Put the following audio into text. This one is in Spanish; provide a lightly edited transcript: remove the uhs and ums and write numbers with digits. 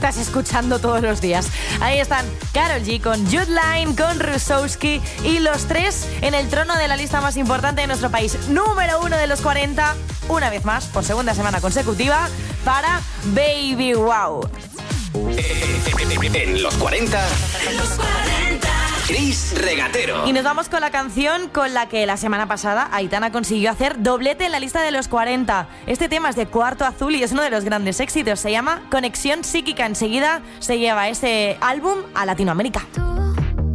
estás escuchando todos los días. Ahí están Karol G con Jude Line, con Rusowski y los tres en el trono de la lista más importante de nuestro país. Número 1 de los 40, una vez más, por segunda semana consecutiva, para Baby Wow. En los 40. Chris Regatero. Y nos vamos con la canción con la que la semana pasada Aitana consiguió hacer doblete en la lista de los 40. Este tema es de Cuarto Azul y es uno de los grandes éxitos. Se llama Conexión Psíquica. Enseguida se lleva ese álbum a Latinoamérica.